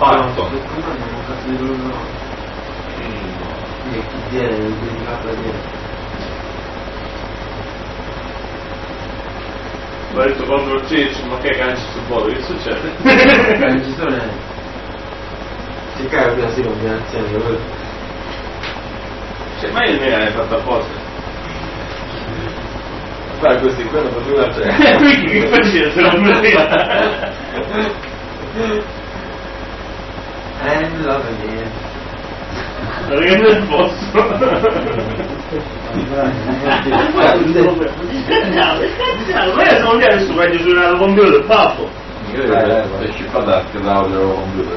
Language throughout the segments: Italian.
fatto. Come non ho cazzo di loro. Chi viene, il capo da dire. Ho detto contro il Ciccio, ma che canci sul volo, che succede? Non ci sono neanche. Si caga prima si combinazione, Cioè, ma io mi hai fatto apposta. fare così, quello poteva c'è. Quindi che faceva se non vedeva? Love again. Non è nel posto. Ma io sono già su meglio suonare il computer, pappo. Io esci fa da l'audio computer.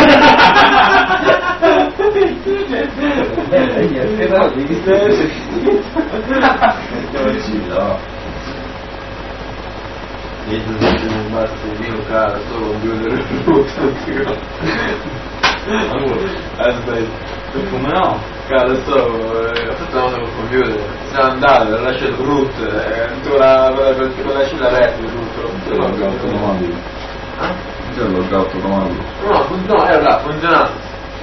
Come no? Cara, facciamo col computer, siamo andati, ho lasciato root, tu lasci la rete root. C'è lo gatto automatico. C'è lo gatto automatico. No, era là, funzionante.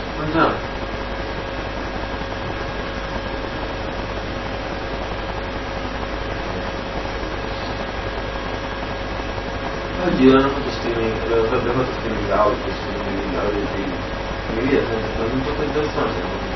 Oggi non ho fatto streaming, abbiamo fatto streaming audio di video senza non so quanto sono.